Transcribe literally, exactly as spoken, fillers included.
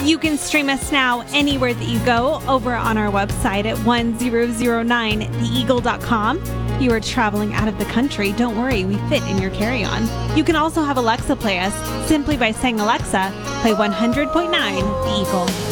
You can stream us now anywhere that you go over on our website at one thousand nine the eagle dot com. If you are traveling out of the country, don't worry, we fit in your carry-on. You can also have Alexa play us simply by saying, Alexa, play one hundred point nine The Eagle.